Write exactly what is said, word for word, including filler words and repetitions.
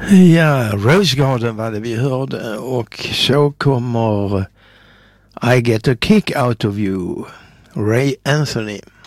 Ja, Rose Garden var det vi hörde och så kommer I Get a Kick Out of You, Ray Anthony.